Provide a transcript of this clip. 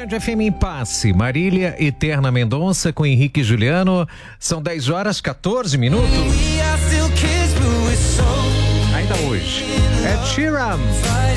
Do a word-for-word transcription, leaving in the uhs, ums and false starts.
Rádio F M em Passe, Marília Eterna Mendonça com Henrique e Juliano. São dez horas, quatorze minutos. Ainda hoje, Ed Sheeran.